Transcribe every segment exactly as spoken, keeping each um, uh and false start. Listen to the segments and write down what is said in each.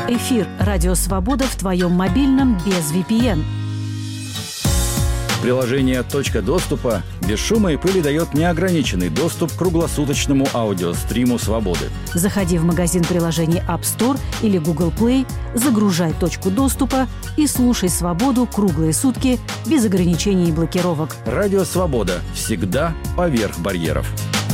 Эфир «Радио Свобода» в твоем мобильном без ви пи эн. Приложение «Точка доступа» без шума и пыли дает неограниченный доступ к круглосуточному аудиостриму «Свободы». Заходи в магазин приложений App Store или Google Play, загружай «Точку доступа» и слушай «Свободу» круглые сутки без ограничений и блокировок. Радио «Свобода» всегда поверх барьеров.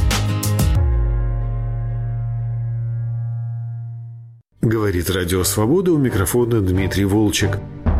Говорит Радио Свобода, у микрофона Дмитрий Волчек.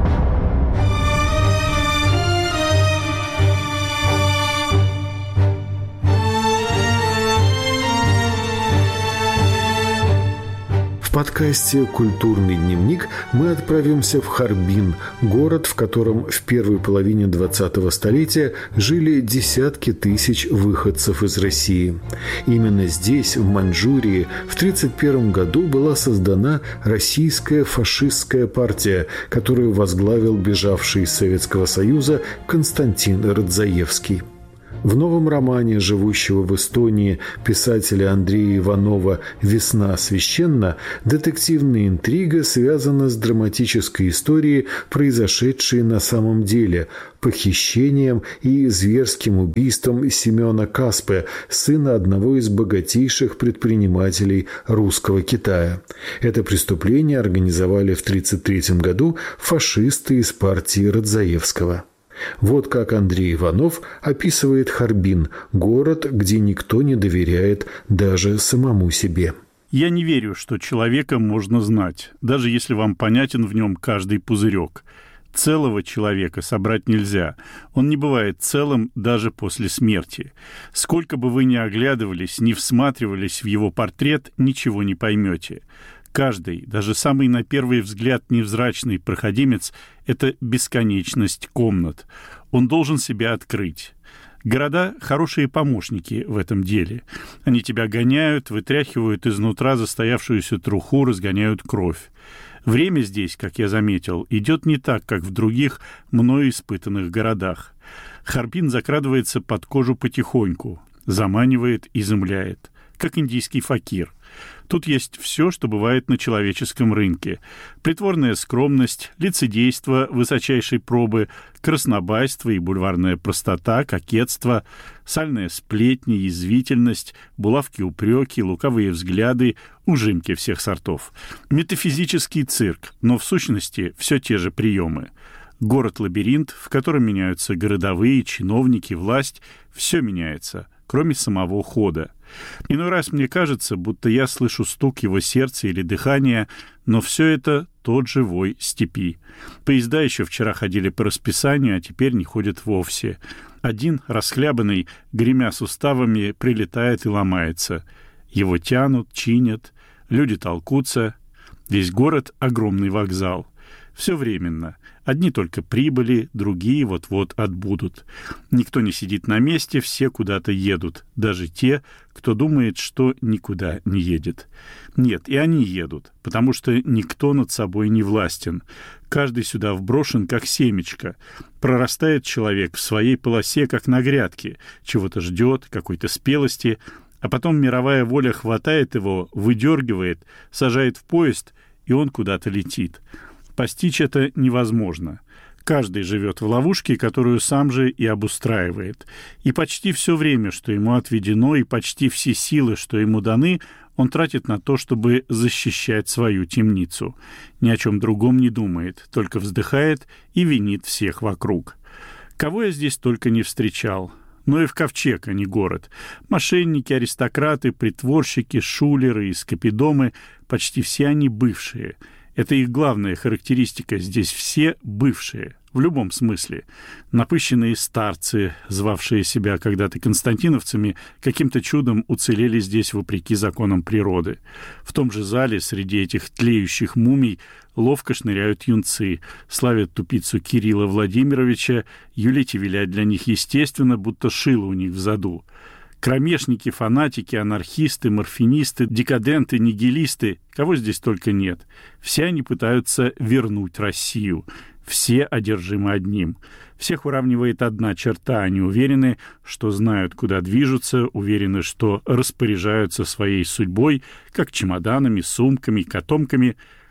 В подкасте «Культурный дневник» мы отправимся в Харбин, город, в котором в первой половине двадцатого столетия жили десятки тысяч выходцев из России. Именно здесь, в Маньчжурии, в тридцать первом году была создана Российская фашистская партия, которую возглавил бежавший из Советского Союза Константин Радзаевский. В новом романе живущего в Эстонии писателя Андрея Иванова «Весна священна» детективная интрига связана с драматической историей, произошедшей на самом деле, похищением и зверским убийством Семена Каспе, сына одного из богатейших предпринимателей русского Китая. Это преступление организовали в тридцать третьем году фашисты из партии Радзаевского. Вот как Андрей Иванов описывает Харбин, город, где никто не доверяет даже самому себе. Я не верю, что человека можно знать, даже если вам понятен в нем каждый пузырек. Целого человека собрать нельзя. Он не бывает целым даже после смерти. Сколько бы вы ни оглядывались, ни всматривались в его портрет, ничего не поймете. Каждый, даже самый на первый взгляд невзрачный проходимец — это бесконечность комнат. Он должен себя открыть. Города — хорошие помощники в этом деле. Они тебя гоняют, вытряхивают изнутра застоявшуюся труху, разгоняют кровь. Время здесь, как я заметил, идет не так, как в других мною испытанных городах. Харбин закрадывается под кожу потихоньку, заманивает, изумляет, как индийский факир. Тут есть все, что бывает на человеческом рынке. Притворная скромность, лицедейство высочайшей пробы, краснобайство и бульварная простота, кокетство, сальная сплетня, язвительность, булавки-упреки, лукавые взгляды, ужимки всех сортов. Метафизический цирк, но в сущности все те же приемы. Город-лабиринт, в котором меняются городовые, чиновники, власть, все меняется, кроме самого хода. Иной раз мне кажется, будто я слышу стук его сердца или дыхания, но все это тот же вой степи. Поезда еще вчера ходили по расписанию, а теперь не ходят вовсе. Один, расхлябанный, гремя суставами, прилетает и ломается. Его тянут, чинят, люди толкутся. Весь город — огромный вокзал. Все временно. Одни только прибыли, другие вот-вот отбудут. Никто не сидит на месте, все куда-то едут. Даже те, кто думает, что никуда не едет. Нет, и они едут, потому что никто над собой не властен. Каждый сюда вброшен, как семечко. Прорастает человек в своей полосе, как на грядке. Чего-то ждет, какой-то спелости. А потом мировая воля хватает его, выдергивает, сажает в поезд, и он куда-то летит. Постичь это невозможно. Каждый живет в ловушке, которую сам же и обустраивает. И почти все время, что ему отведено, и почти все силы, что ему даны, он тратит на то, чтобы защищать свою темницу. Ни о чем другом не думает, только вздыхает и винит всех вокруг. Кого я здесь только не встречал. Но и в ковчег, а не город. Мошенники, аристократы, притворщики, шулеры и скопидомы — почти все они бывшие. Это их главная характеристика. Здесь все бывшие, в любом смысле. Напыщенные старцы, звавшие себя когда-то константиновцами, каким-то чудом уцелели здесь вопреки законам природы. В том же зале среди этих тлеющих мумий ловко шныряют юнцы, славят тупицу Кирилла Владимировича, юлить и вилять для них естественно, будто шило у них в заду. Кромешники, фанатики, анархисты, морфинисты, декаденты, нигилисты, кого здесь только нет. Все они пытаются вернуть Россию. Все одержимы одним. Всех уравнивает одна черта. Они уверены, что знают, куда движутся, уверены, что распоряжаются своей судьбой, как чемоданами, сумками, котомками.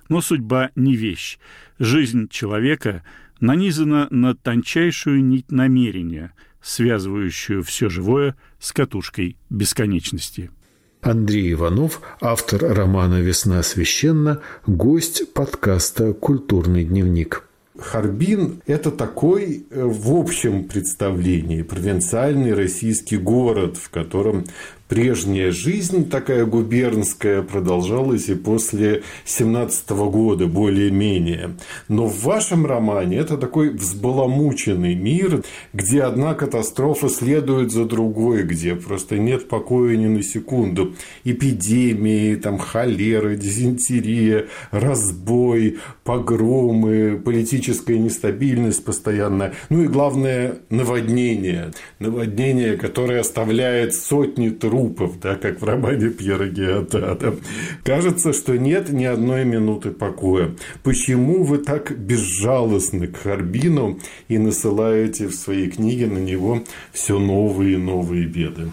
Но судьба не вещь. Жизнь человека нанизана на тончайшую нить намерения, связывающую все живое с катушкой бесконечности. Андрей Иванов, автор романа «Весна священна», гость подкаста «Культурный дневник». Харбин – это такой, в общем представлении, провинциальный российский город, в котором прежняя жизнь, такая губернская, продолжалась и после семнадцатого года, более-менее. Но в вашем романе это такой взбаламученный мир, где одна катастрофа следует за другой, где просто нет покоя ни на секунду. Эпидемии, там, холера, дизентерия, разбой, погромы, политическая нестабильность постоянная. Ну и главное – наводнение. Наводнение, которое оставляет сотни трупов, да, как в романе Пьера Гиотта. Кажется, что нет ни одной минуты покоя. Почему вы так безжалостны к Харбину и насылаете в своей книге на него все новые и новые беды?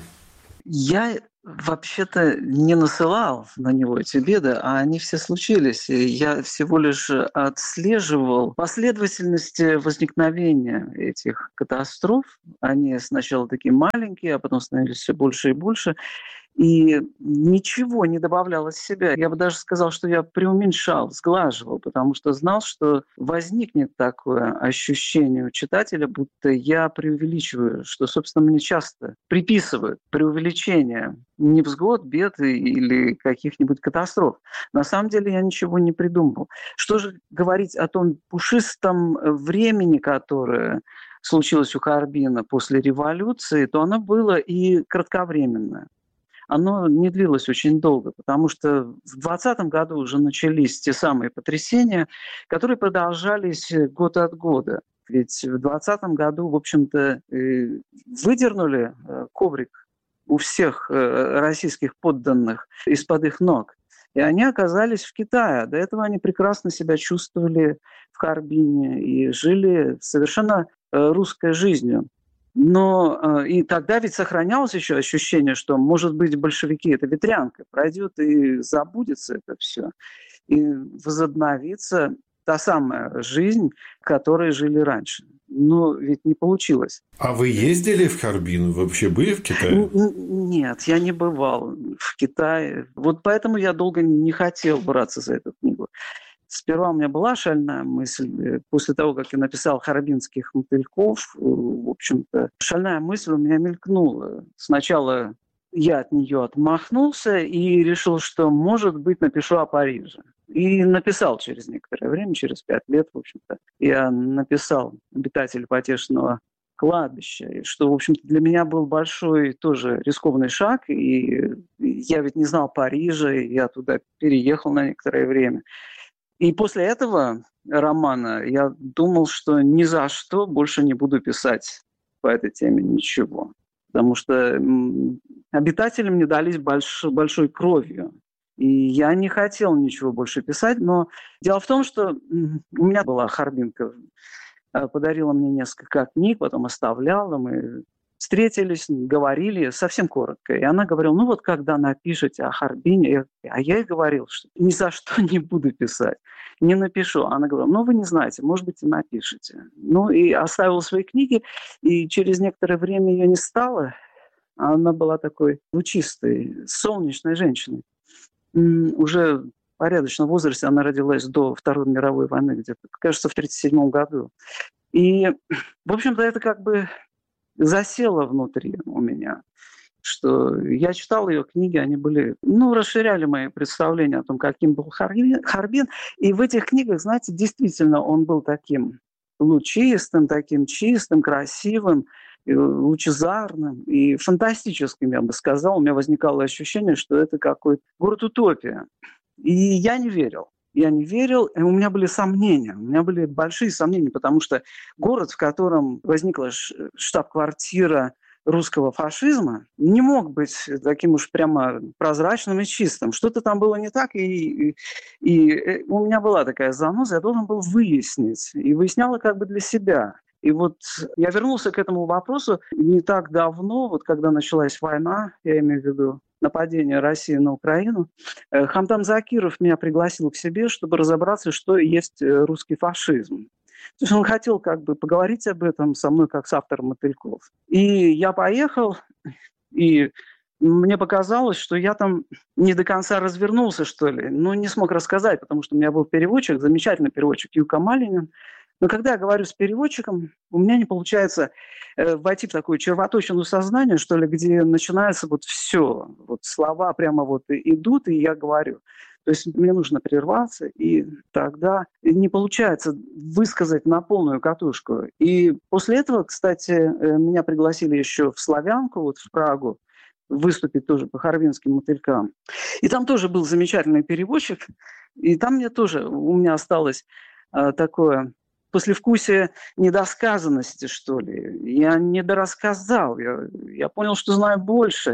Я вообще-то не насылал на него эти беды, а они все случились. И я всего лишь отслеживал последовательность возникновения этих катастроф. Они сначала такие маленькие, а потом становились все больше и больше. И ничего не добавлялось в себя. Я бы даже сказал, что я преуменьшал, сглаживал, потому что знал, что возникнет такое ощущение у читателя, будто я преувеличиваю, что, собственно, мне часто приписывают преувеличение невзгод, бед или каких-нибудь катастроф. На самом деле я ничего не придумал. Что же говорить о том пушистом времени, которое случилось у Харбина после революции, то оно было и кратковременное. Оно не длилось очень долго, потому что в двадцатом году уже начались те самые потрясения, которые продолжались год от года. Ведь в двадцатом году, в общем-то, выдернули коврик у всех российских подданных из-под их ног. И они оказались в Китае. До этого они прекрасно себя чувствовали в Харбине и жили совершенно русской жизнью. Но и тогда ведь сохранялось еще ощущение, что, может быть, большевики – это ветрянка, пройдет и забудется это все. И возобновится та самая жизнь, которой жили раньше. Но ведь не получилось. А вы ездили в Харбин? Вы вообще были в Китае? Нет, я не бывал в Китае. Вот поэтому я долго не хотел браться за эту книгу. Сперва у меня была шальная мысль, после того, как я написал «Харбинских мотыльков», в общем-то, шальная мысль у меня мелькнула. Сначала я от нее отмахнулся и решил, что, может быть, напишу о Париже. И написал через некоторое время, через пять лет, в общем-то. Я написал «Обитатель потешного кладбища», что, в общем-то, для меня был большой тоже рискованный шаг. И я ведь не знал Парижа, я туда переехал на некоторое время. И после этого романа я думал, что ни за что больше не буду писать по этой теме ничего. Потому что обитатели мне дались больш, большой кровью. И я не хотел ничего больше писать. Но дело в том, что у меня была Харбинка, подарила мне несколько книг, потом оставляла. Мы встретились, говорили совсем коротко. И она говорила, ну вот когда напишете о Харбине, а я ей говорил, что ни за что не буду писать, не напишу. Она говорила, ну вы не знаете, может быть, и напишете. Ну и оставила свои книги, и через некоторое время ее не стало. Она была такой лучистой, солнечной женщиной. Уже в порядочном возрасте, она родилась до Второй мировой войны, где-то, кажется, в тридцать седьмом году. И, в общем-то, это как бы засело внутри у меня, что я читал ее книги, они были, ну, расширяли мои представления о том, каким был Харбин. И в этих книгах, знаете, действительно он был таким лучистым, таким чистым, красивым, лучезарным и фантастическим, я бы сказал. У меня возникало ощущение, что это какой-то город-утопия. И я не верил. Я не верил, и у меня были сомнения. У меня были большие сомнения, потому что город, в котором возникла штаб-квартира русского фашизма, не мог быть таким уж прямо прозрачным и чистым. Что-то там было не так, и, и, и у меня была такая заноза, я должен был выяснить. И выясняла как бы для себя. И вот я вернулся к этому вопросу не так давно, вот когда началась война, я имею в виду нападения России на Украину, Хамдам Закиров меня пригласил к себе, чтобы разобраться, что есть русский фашизм. То есть он хотел как бы поговорить об этом со мной, как с автором «Мотыльков». И я поехал, и мне показалось, что я там не до конца развернулся, что ли. Ну, не смог рассказать, потому что у меня был переводчик, замечательный переводчик Юка Малинин. Но когда я говорю с переводчиком, у меня не получается э, войти в такую червоточину сознания, что ли, где начинается вот все. Вот слова прямо вот идут, и я говорю. То есть мне нужно прерваться, и тогда не получается высказать на полную катушку. И после этого, кстати, меня пригласили еще в Славянку, вот в Прагу, выступить тоже по харбинским мотылькам. И там тоже был замечательный переводчик, и там мне тоже, у меня осталось а, такое послевкусие недосказанности, что ли. Я недорассказал, я, я понял, что знаю больше.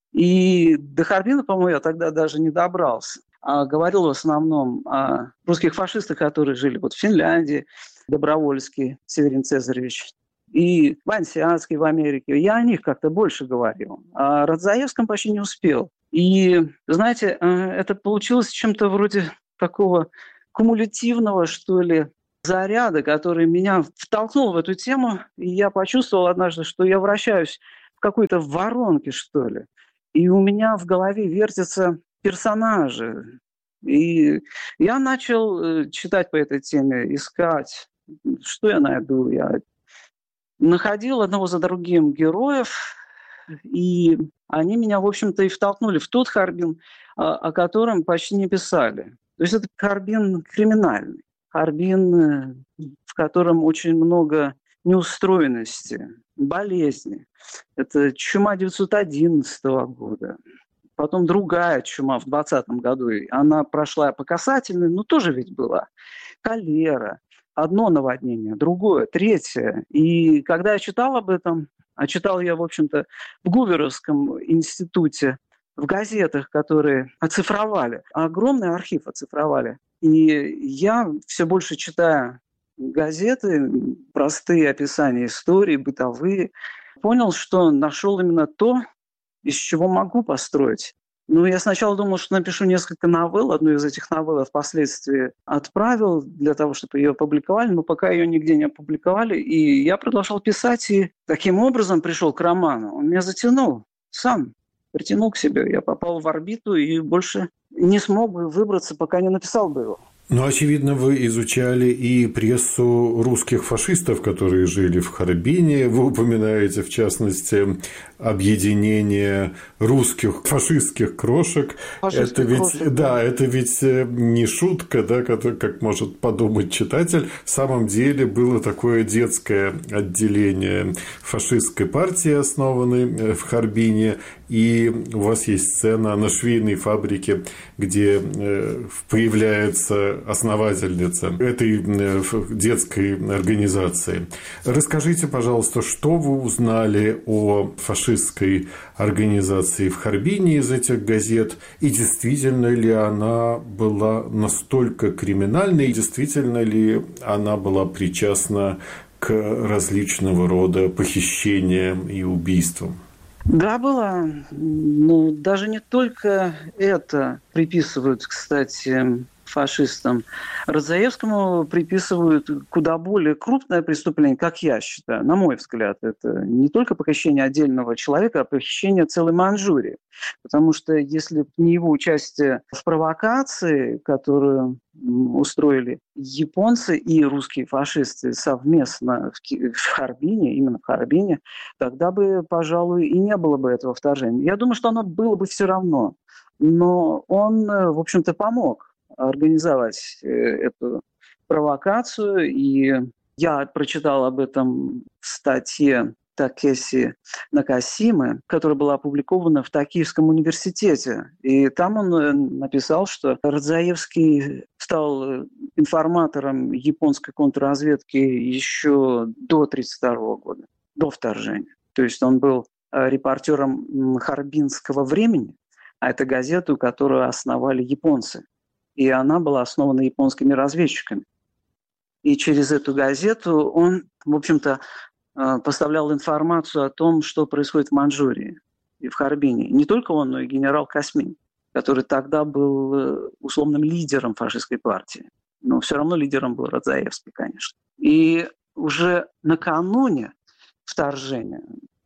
И до Харбина, по-моему, я тогда даже не добрался. А говорил в основном о русских фашистах, которые жили вот в Финляндии, Добровольский, Северин Цезаревич, и Вансианский в Америке. Я о них как-то больше говорил. А о Радзаевском почти не успел. И, знаете, это получилось чем-то вроде такого кумулятивного, что ли, заряда, который меня втолкнул в эту тему. И я почувствовал однажды, что я вращаюсь в какой-то воронке, что ли. И у меня в голове вертятся персонажи. И я начал читать по этой теме, искать, что я найду. Я находил одного за другим героев, и они меня, в общем-то, и втолкнули в тот Харбин, о котором почти не писали. То есть это Харбин криминальный, Харбин, в котором очень много неустроенности, болезни. Это чума девятьсот одиннадцатого года. Потом другая чума в двадцатом году. Она прошла по касательной, но тоже ведь была. Холера. Одно наводнение, другое, третье. И когда я читал об этом, а читал я, в общем-то, в Гуверовском институте, в газетах, которые оцифровали, огромный архив оцифровали. И я все больше читая газеты, простые описания истории, бытовые, понял, что нашел именно то, из чего могу построить. Ну, я сначала думал, что напишу несколько новелл. Одну из этих новелл я впоследствии отправил для того, чтобы ее опубликовали, но пока ее нигде не опубликовали. И я продолжал писать, и таким образом пришел к роману. Он меня затянул сам, притянул к себе. Я попал в орбиту и больше не смог бы выбраться, пока не написал бы его. Ну, очевидно, вы изучали и прессу русских фашистов, которые жили в Харбине. Вы упоминаете, в частности, объединение русских фашистских крошек. Фашистских это ведь, крошек. Да, это ведь не шутка, да, как, как может подумать читатель. В самом деле было такое детское отделение фашистской партии, основанной в Харбине. И у вас есть сцена на швейной фабрике, где появляется основательница этой детской организации. Расскажите, пожалуйста, что вы узнали о фашистской организации в Харбине из этих газет, и действительно ли она была настолько криминальной, и действительно ли она была причастна к различного рода похищениям и убийствам? Да, была. Но даже не только это приписывают, кстати, фашистам. Радзаевскому приписывают куда более крупное преступление, как я считаю, на мой взгляд. Это не только похищение отдельного человека, а похищение целой Манчжурии. Потому что если не его участие в провокации, которую устроили японцы и русские фашисты совместно в Харбине, именно в Харбине, тогда бы, пожалуй, и не было бы этого вторжения. Я думаю, что оно было бы все равно. Но он, в общем-то, помог организовать эту провокацию. И я прочитал об этом в статье Такеси Накасимы, которая была опубликована в Токийском университете. И там он написал, что Радзаевский стал информатором японской контрразведки еще до тридцать второго года, до вторжения. То есть он был репортером Харбинского времени, а это газету, которую основали японцы. И она была основана японскими разведчиками. И через эту газету он, в общем-то, поставлял информацию о том, что происходит в Манчжурии. и в Харбине. Не только он, но и генерал Космин, который тогда был условным лидером фашистской партии. Но все равно лидером был Радзаевский, конечно. И уже накануне вторжения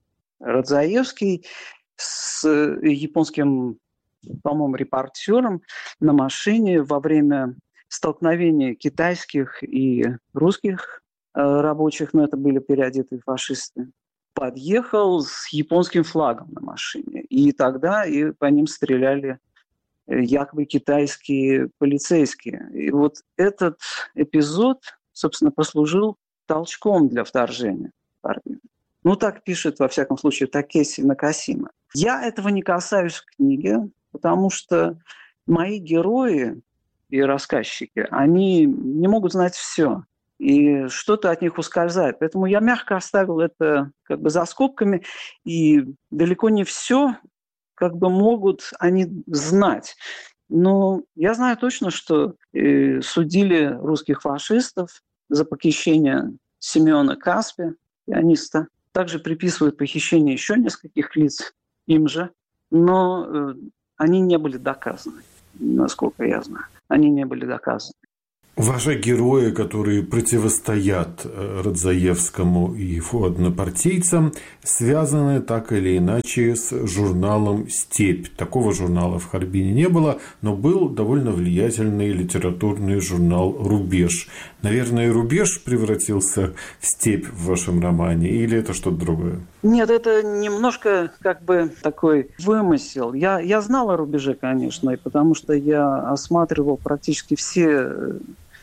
Радзаевский с японским, по-моему, репортером на машине во время столкновения китайских и русских рабочих, но это были переодетые фашисты, подъехал с японским флагом на машине. И тогда и по ним стреляли якобы китайские полицейские. И вот этот эпизод, собственно, послужил толчком для вторжения в Харбин. Ну, так пишет, во всяком случае, Такеси Накасима. Я этого не касаюсь в книге, потому что мои герои и рассказчики, они не могут знать все. И что-то от них ускользает. Поэтому я мягко оставил это как бы за скобками. И далеко не все как бы могут они знать. Но я знаю точно, что э, судили русских фашистов за похищение Семена Каспи, пианиста. Также приписывают похищение еще нескольких лиц им же. Но э, они не были доказаны, насколько я знаю. Они не были доказаны. Ваши герои, которые противостоят Радзаевскому и его однопартийцам, связаны так или иначе с журналом «Степь». Такого журнала в Харбине не было, но был довольно влиятельный литературный журнал «Рубеж». Наверное, «Рубеж» превратился в «Степь» в вашем романе, или это что-то другое? Нет, это немножко как бы такой вымысел. Я, я знал о «Рубеже», конечно, потому что я осматривал практически все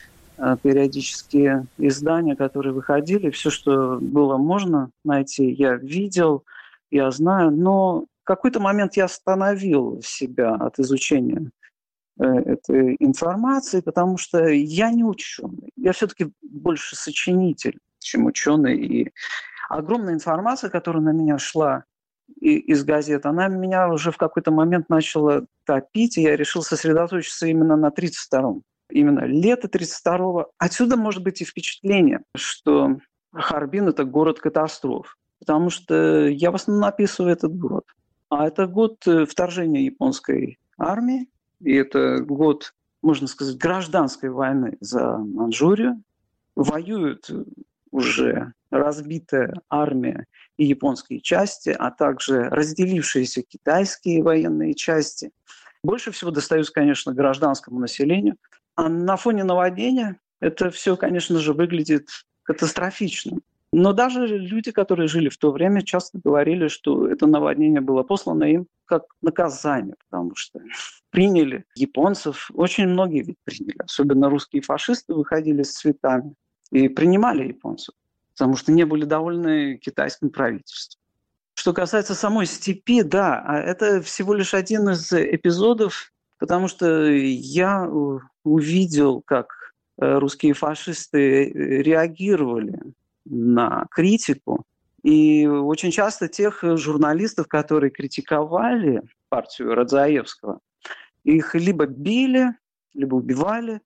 периодические издания, которые выходили. Все, что было можно найти, я видел, я знаю. Но в какой-то момент я остановил себя от изучения этой информации, потому что я не ученый. Я все-таки больше сочинитель, чем ученый. И огромная информация, которая на меня шла из газет, она меня уже в какой-то момент начала топить, и я решил сосредоточиться именно на тридцать втором. Именно лето тридцать второго. Отсюда может быть и впечатление, что Харбин – это город катастроф. Потому что я в основном описываю этот год. А это год вторжения японской армии. И это год, можно сказать, гражданской войны за Манчжурию. Воюют уже разбитая армия и японские части, а также разделившиеся китайские военные части. Больше всего достаются, конечно, гражданскому населению. А на фоне наводнения это все, конечно же, выглядит катастрофично. Но даже люди, которые жили в то время, часто говорили, что это наводнение было послано им как наказание, потому что приняли японцев. Очень многие ведь приняли. Особенно русские фашисты выходили с цветами и принимали японцев, потому что не были довольны китайским правительством. Что касается самой степи, да, это всего лишь один из эпизодов, потому что я увидел, как русские фашисты реагировали на критику. И очень часто тех журналистов, которые критиковали партию Радзаевского, их либо били, либо убивали,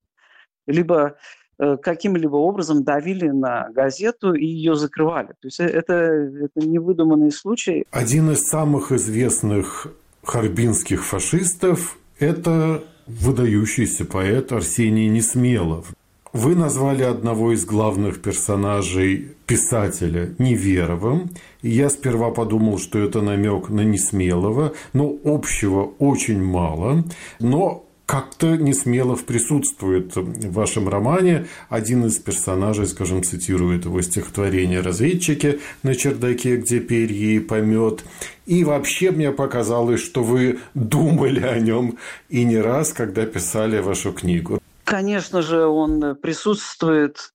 либо каким-либо образом давили на газету и ее закрывали. То есть это, это невыдуманный случай. Один из самых известных харбинских фашистов – это выдающийся поэт Арсений Несмелов. Вы назвали одного из главных персонажей писателя Неверовым. И я сперва подумал, что это намек на Несмелова, но общего очень мало. Но как-то Несмелов присутствует в вашем романе. Один из персонажей, скажем, цитирует его стихотворение «Разведчики на чердаке, где перья и помет». И вообще мне показалось, что вы думали о нем и не раз, когда писали вашу книгу. Конечно же, он присутствует,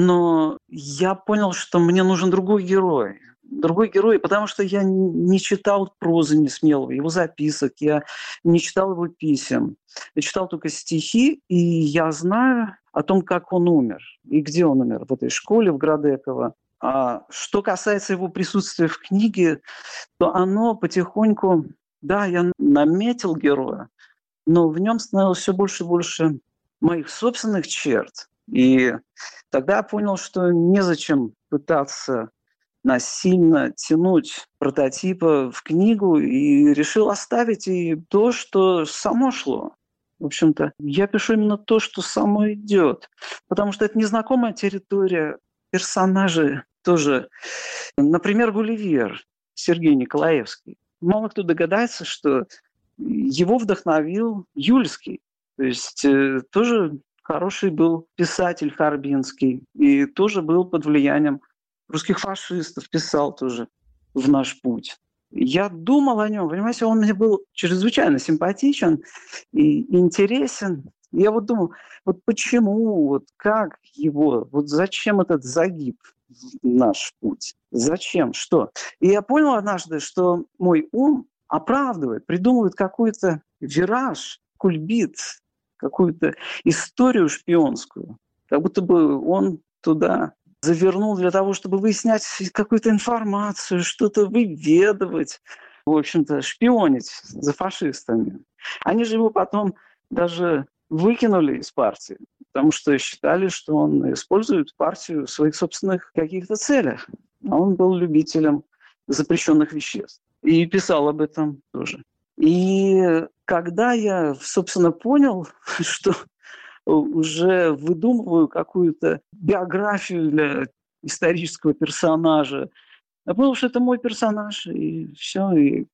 но я понял, что мне нужен другой герой. Другой герой, потому что я не читал прозы Несмелова, его записок, я не читал его писем. Я читал только стихи, и я знаю о том, как он умер и где он умер, в этой школе в Градеково. А что касается его присутствия в книге, то оно потихоньку, да, я наметил героя, но в нем становилось все больше и больше моих собственных черт. И тогда я понял, что незачем пытаться насильно тянуть прототипа в книгу и решил оставить и то, что само шло. В общем-то, я пишу именно то, что само идет, потому что это незнакомая территория, персонажи тоже. Например, Гулливер, Сергей Николаевский. Мало кто догадается, что его вдохновил Юльский. То есть э, тоже хороший был писатель Харбинский и тоже был под влиянием русских фашистов, писал тоже «В наш путь». Я думал о нем, понимаете, он мне был чрезвычайно симпатичен и интересен. Я вот думал, вот почему, вот как его, вот зачем этот загиб в наш путь? Зачем? Что? И я понял однажды, что мой ум оправдывает, придумывает какой-то вираж, кульбит, какую-то историю шпионскую. Как будто бы он туда завернул для того, чтобы выяснять какую-то информацию, что-то выведывать, в общем-то, шпионить за фашистами. Они же его потом даже выкинули из партии, потому что считали, что он использует партию в своих собственных каких-то целях. А он был любителем запрещенных веществ. И писал об этом тоже. И когда я, собственно, понял, что уже выдумываю какую-то биографию для исторического персонажа, я понял, что это мой персонаж, и все. И